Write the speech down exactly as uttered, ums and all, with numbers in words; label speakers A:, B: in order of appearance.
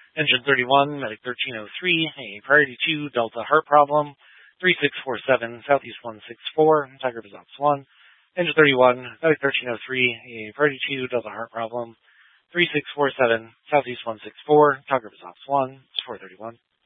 A: Engine thirty-one, Medic thirteen oh three, a Priority two, Delta Heart Problem, three six four seven, Southeast one six four, Tiger Ops one. Engine thirty-one, Medic thirteen oh three, a Priority two, Delta Heart Problem, three six four seven, Southeast one six four, Tiger Ops one, four thirty-one.